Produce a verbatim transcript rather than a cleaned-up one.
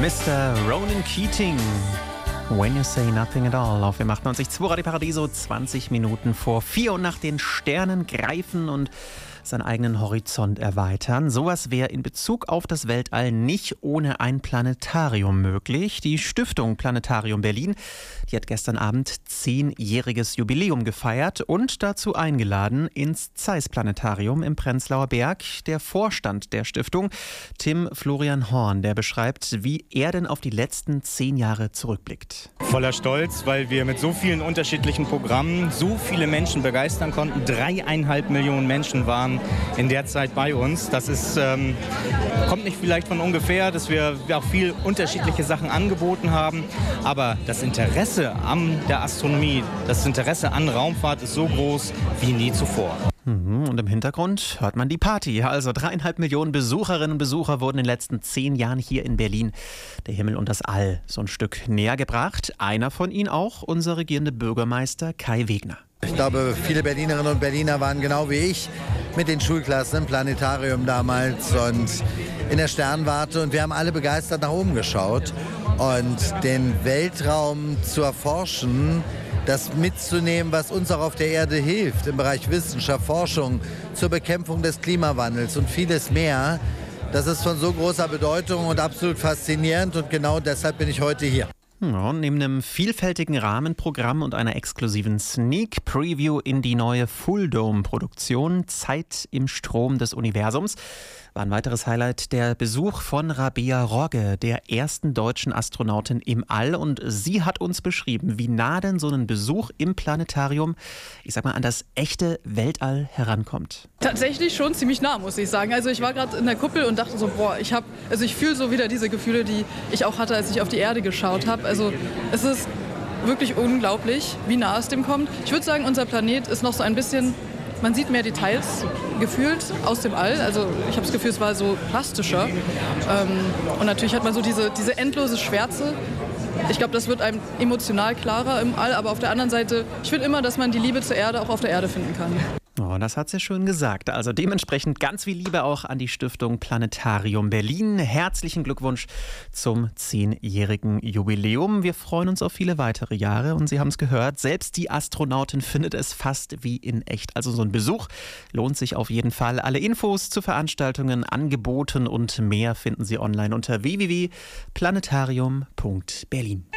Mister Ronan Keating. When you say nothing at all auf dem achtundneunzig Komma zwei Radio Paradiso, zwanzig Minuten vor vier und nach den Sternen greifen und seinen eigenen Horizont erweitern. Sowas wäre in Bezug auf das Weltall nicht ohne ein Planetarium möglich. Die Stiftung Planetarium Berlin, die hat gestern Abend zehnjähriges Jubiläum gefeiert und dazu eingeladen ins Zeiss Planetarium im Prenzlauer Berg. Der Vorstand der Stiftung, Tim Florian Horn, der beschreibt, wie er denn auf die letzten zehn Jahre zurückblickt. Voller Stolz, weil wir mit so vielen unterschiedlichen Programmen so viele Menschen begeistern konnten. Dreieinhalb Millionen Menschen waren in der Zeit bei uns. Das ist, ähm, kommt nicht vielleicht von ungefähr, dass wir auch viel unterschiedliche Sachen angeboten haben. Aber das Interesse an der Astronomie, das Interesse an Raumfahrt ist so groß wie nie zuvor. Und im Hintergrund hört man die Party. Also dreieinhalb Millionen Besucherinnen und Besucher wurden in den letzten zehn Jahren hier in Berlin der Himmel und das All so ein Stück näher gebracht. Einer von ihnen auch, unser regierender Bürgermeister Kai Wegner. Ich glaube, viele Berlinerinnen und Berliner waren genau wie ich mit den Schulklassen im Planetarium damals und in der Sternwarte. Und wir haben alle begeistert nach oben geschaut. Und den Weltraum zu erforschen, das mitzunehmen, was uns auch auf der Erde hilft, im Bereich Wissenschaft, Forschung, zur Bekämpfung des Klimawandels und vieles mehr, das ist von so großer Bedeutung und absolut faszinierend. Und genau deshalb bin ich heute hier. Ja, neben einem vielfältigen Rahmenprogramm und einer exklusiven Sneak Preview in die neue Full Dome Produktion Zeit im Strom des Universums war ein weiteres Highlight der Besuch von Rabea Rogge, der ersten deutschen Astronautin im All. Und sie hat uns beschrieben, wie nah denn so ein Besuch im Planetarium, ich sag mal, an das echte Weltall herankommt. Tatsächlich schon ziemlich nah, muss ich sagen. Also ich war gerade in der Kuppel und dachte so, boah, ich habe, also ich fühle so wieder diese Gefühle, die ich auch hatte, als ich auf die Erde geschaut habe. Also es ist wirklich unglaublich, wie nah es dem kommt. Ich würde sagen, unser Planet ist noch so ein bisschen, man sieht mehr Details gefühlt aus dem All. Also ich habe das Gefühl, es war so plastischer. Ähm, und natürlich hat man so diese, diese endlose Schwärze. Ich glaube, das wird einem emotional klarer im All. Aber auf der anderen Seite, ich finde immer, dass man die Liebe zur Erde auch auf der Erde finden kann. Oh, das hat sie schön gesagt. Also dementsprechend ganz viel Liebe auch an die Stiftung Planetarium Berlin. Herzlichen Glückwunsch zum zehnjährigen Jubiläum. Wir freuen uns auf viele weitere Jahre und Sie haben es gehört, selbst die Astronautin findet es fast wie in echt. Also so ein Besuch lohnt sich auf jeden Fall. Alle Infos zu Veranstaltungen, Angeboten und mehr finden Sie online unter w w w punkt planetarium punkt berlin.